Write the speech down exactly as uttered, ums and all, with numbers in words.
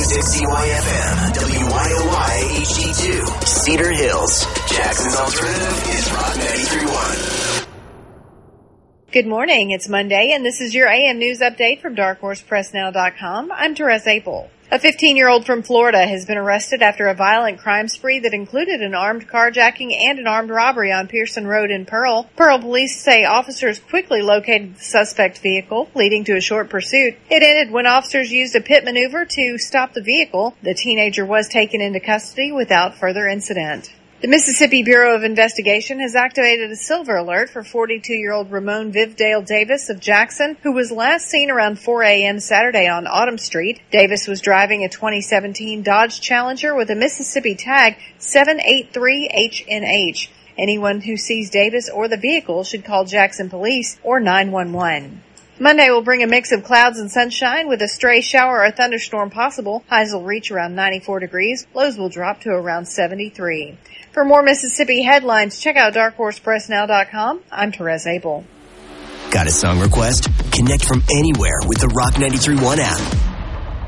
sixty Y F M, W Y O Y H D two, Cedar Hills. Jackson's alternative is Rock ninety-three point one. Good morning. It's Monday, and this is your A M News Update from dark horse press now dot com. I'm Therese Apel. A fifteen-year-old from Florida has been arrested after a violent crime spree that included an armed carjacking and an armed robbery on Pearson Road in Pearl. Pearl police say officers quickly located the suspect vehicle, leading to a short pursuit. It ended when officers used a pit maneuver to stop the vehicle. The teenager was taken into custody without further incident. The Mississippi Bureau of Investigation has activated a silver alert for forty-two-year-old Ramon Vivdale Davis of Jackson, who was last seen around four a.m. Saturday on Autumn Street. Davis was driving a twenty seventeen Dodge Challenger with a Mississippi tag seven eight three H N H. Anyone who sees Davis or the vehicle should call Jackson Police or nine one one. Monday will bring a mix of clouds and sunshine with a stray shower or thunderstorm possible. Highs will reach around ninety-four degrees. Lows will drop to around seventy-three. For more Mississippi headlines, check out dark horse press now dot com. I'm Therese Apel. Got a song request? Connect from anywhere with the Rock ninety-three point one app.